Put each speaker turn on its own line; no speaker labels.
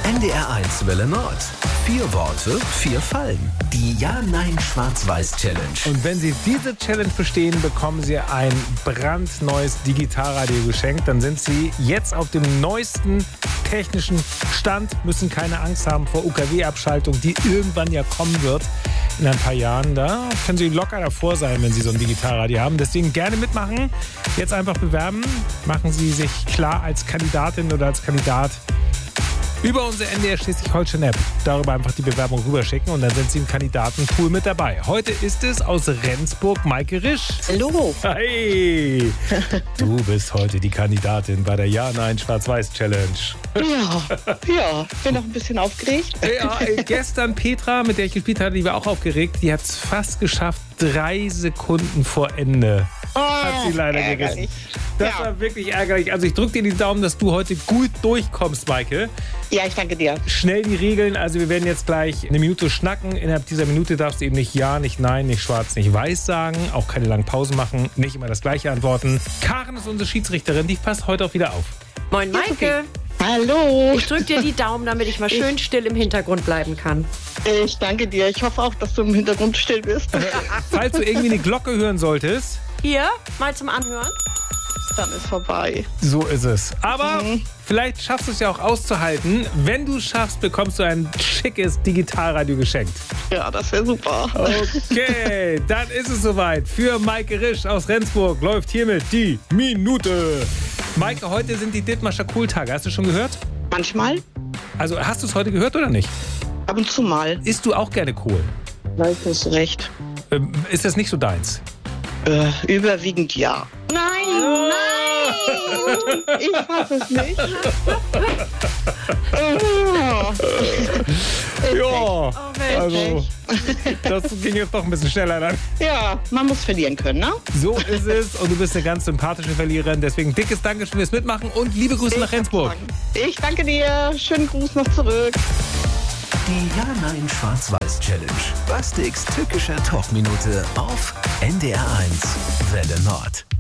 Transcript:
NDR1 Welle Nord. 4 Worte, 4 Fallen. Die Ja-Nein-Schwarz-Weiß-Challenge.
Und wenn Sie diese Challenge bestehen, bekommen Sie ein brandneues Digitalradio geschenkt. Dann sind Sie jetzt auf dem neuesten technischen Stand, müssen keine Angst haben vor UKW-Abschaltung, die irgendwann ja kommen wird in ein paar Jahren. Da können Sie locker davor sein, wenn Sie so ein Digitalradio haben. Deswegen gerne mitmachen. Jetzt einfach bewerben. Machen Sie sich klar als Kandidatin oder als Kandidat über unsere NDR Schleswig-Holstein-App. Darüber einfach die Bewerbung rüberschicken und dann sind Sie im Kandidatenpool mit dabei. Heute ist es aus Rendsburg Maike Risch.
Hallo.
Hey, du bist heute die Kandidatin bei der Ja-Nein-Schwarz-Weiß-Challenge.
Ja, bin noch ein bisschen aufgeregt.
Ja, gestern Petra, mit der ich gespielt hatte, die war auch aufgeregt. Die hat es fast geschafft, 3 Sekunden vor Ende. Hat sie leider gerissen. Das war wirklich ärgerlich. Also ich drücke dir die Daumen, dass du heute gut durchkommst, Maike.
Ja, ich danke dir.
Schnell die Regeln. Also wir werden jetzt gleich eine Minute schnacken. Innerhalb dieser Minute darfst du eben nicht Ja, nicht Nein, nicht Schwarz, nicht Weiß sagen. Auch keine langen Pausen machen. Nicht immer das Gleiche antworten. Karen ist unsere Schiedsrichterin. Die passt heute auch wieder auf.
Moin Maike.
Hallo.
Ich drücke dir die Daumen, damit ich mal schön still im Hintergrund bleiben kann.
Ich danke dir. Ich hoffe auch, dass du im Hintergrund still bist.
Falls du irgendwie eine Glocke hören solltest.
Hier, mal zum Anhören.
Dann ist vorbei.
So ist es. Aber vielleicht schaffst du es ja auch auszuhalten. Wenn du es schaffst, bekommst du ein schickes Digitalradio geschenkt.
Ja, das wäre super.
Okay, dann ist es soweit. Für Maike Risch aus Rendsburg läuft hiermit die Minute. Maike, heute sind die Dithmarscher Kohltage. Hast du schon gehört?
Manchmal,
Also hast du es heute gehört oder nicht?
ab und zu mal.
Isst du auch gerne Kohl?
Weiß nicht so recht.
Ist das nicht so deins?
Überwiegend ja. Nein! Ich fasse es nicht.
Ja,
Mensch.
also das ging jetzt doch ein bisschen schneller dann.
Ja, man muss verlieren können, ne?
So ist es und du bist eine ganz sympathische Verliererin. Deswegen dickes Dankeschön fürs Mitmachen und liebe Grüße nach Rendsburg.
Ich danke dir. Schönen Gruß noch zurück.
Die Ja-Nein-Schwarz-Weiß-Challenge. Bastiks tückischer Talkminute auf NDR1 Welle Nord.